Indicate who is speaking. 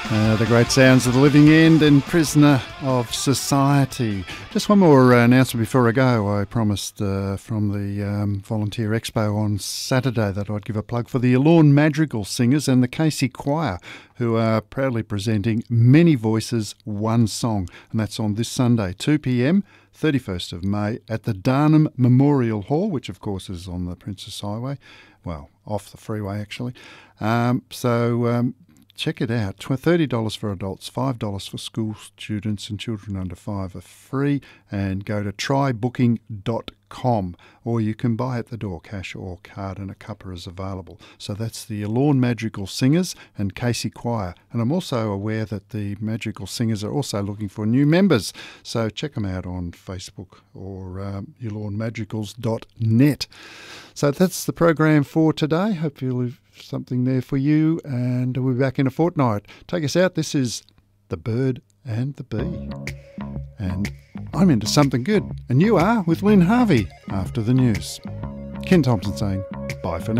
Speaker 1: The great sounds of the Living End and Prisoner of Society. Just one more announcement before I go. I promised from the Volunteer Expo on Saturday that I'd give a plug for the Lawn Madrigal Singers and the Casey Choir, who are proudly presenting Many Voices, One Song. And that's on this Sunday, 2 p.m, 31st of May, at the Darnham Memorial Hall, which of course is on the Princess Highway. Well, off the freeway actually. Check it out. $30 for adults, $5 for school students, and children under 5 are free. And go to trybooking.com, or you can buy at the door, cash or card, and a cuppa is available. So that's the Lawn Madrigal Singers and Casey Choir. And I'm also aware that the Madrigal Singers are also looking for new members. So check them out on Facebook or yourlawnmadrigals.net. So that's the program for today. Hope you'll have something there for you, and we'll be back in a fortnight. Take us out. This is The Bird and the Bee. And I'm into something good, and you are, with Lynn Harvey after the news. Ken Thompson saying bye for now.